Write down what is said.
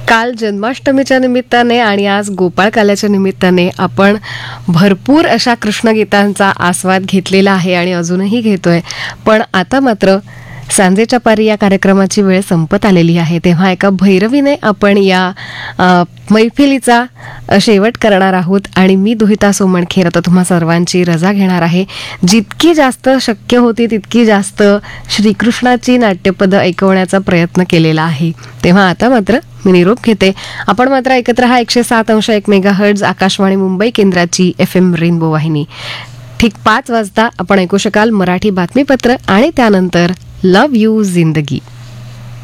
काल जन्माष्टमीच्या निमित्ताने आणि आज गोपाळकाल्याच्या निमित्ताने आपण भरपूर अशा कृष्णगीतांचा आस्वाद घेतलेला आहे आणि अजूनही घेतोय. पण आता मात्र सांजेच्या पारी या कार्यक्रमाची वेळ संपत आलेली आहे. तेव्हा एका भैरवीने आपण या मैफिलीचा शेवट करणार आहोत आणि मी दुहिता सोमणखेर आता तुम्हा सर्वांची रजा घेणार आहे. जितकी जास्त शक्य होती तितकी जास्त श्रीकृष्णाची नाट्यपदं ऐकवण्याचा प्रयत्न केलेला आहे. तेव्हा आता मात्र मी निरोप घेते. आपण मात्र ऐकत रहा 107.1 मेगाहर्ट्झ आकाशवाणी मुंबई केंद्राची FM रेनबो वाहिनी. ठीक 5 वाजता आपण ऐकू शकाल मराठी बातमीपत्र आणि त्यानंतर लव यू जिंदगी.